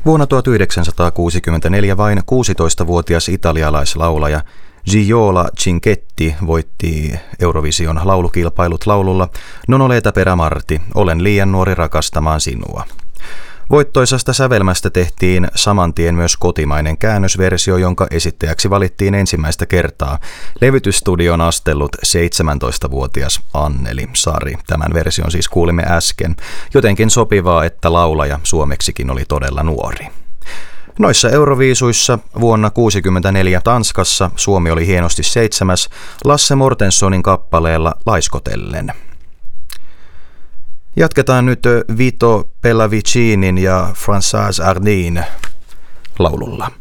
Vuonna 1964 vain 16-vuotias italialaislaulaja Giola Cinquetti voitti Eurovision laulukilpailut laululla Non oleta per amarti, olen liian nuori rakastamaan sinua. Voittoisasta sävelmästä tehtiin saman tien myös kotimainen käännösversio, jonka esittäjäksi valittiin ensimmäistä kertaa levytysstudion astellut 17-vuotias Anneli Sari. Tämän version siis kuulimme äsken. Jotenkin sopivaa, että laulaja suomeksikin oli todella nuori. Noissa Euroviisuissa vuonna 1964 Tanskassa Suomi oli hienosti 7. Lasse Mortenssonin kappaleella Laiskotellen. Jatketaan nyt Vito Pellavicinin ja Françoise Hardin laululla.